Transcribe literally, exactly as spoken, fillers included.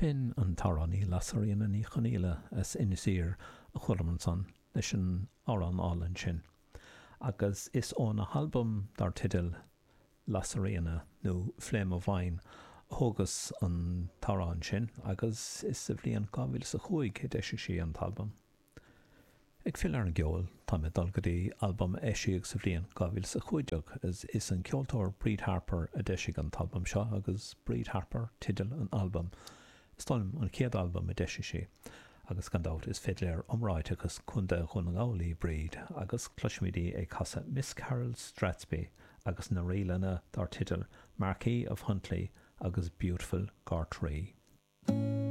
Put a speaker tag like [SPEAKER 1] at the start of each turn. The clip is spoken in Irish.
[SPEAKER 1] Bin an tarraní lasarana ní choníile as inisír a chuirman san leis an árán álann sin. Agus is ón a halbum dar tidal lasarana nó Flame of Wine hógus an tarrán sin agus is sa bhliain gábhfuil sa chuig deise sí an talbum. Ag fill ar an geol, tá me dalgadí album eisiag sa bhliain gábhfuil sa chuideag as is an ceoltóir Breed Harper a deisiag an talbum seo agus Breed Harper tidal an album. Stáilm an céad album a deise sí agus gandát is féidir omráid agus chunda chun an gálaí Breed agus cluisimidí ag casa Miss Carol Strathspey agus na réilena dar tidal Marquis of Huntly agus Beautiful Gartree.